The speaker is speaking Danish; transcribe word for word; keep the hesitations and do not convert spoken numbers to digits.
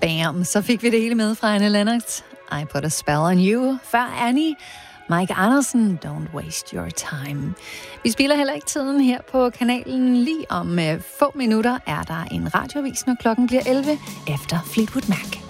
Bam, så fik vi det hele med fra Annie Lennox. I Put a Spell on You. Før Annie, Mike Andersen, Don't Waste Your Time. Vi spiller heller ikke tiden her på kanalen. Lige om uh, få minutter er der en radioavis, når klokken bliver elleve efter Fleetwood Mac.